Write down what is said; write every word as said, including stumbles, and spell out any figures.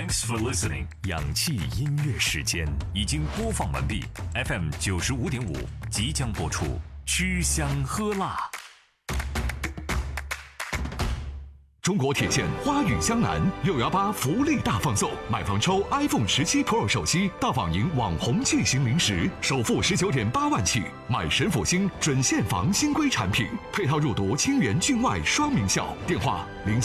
Thanks for listening。氧气音乐时间已经播放完毕 ，F M 九十五点五即将播出。吃香喝辣。 中国铁线花语江南六幺八福利大放送，买房抽 iPhone 十七 Pro 手机，到访赢网红进行零食，首付十九点八万起，买神府星准现房新规产品，配套入读清源境外双名校，电话零。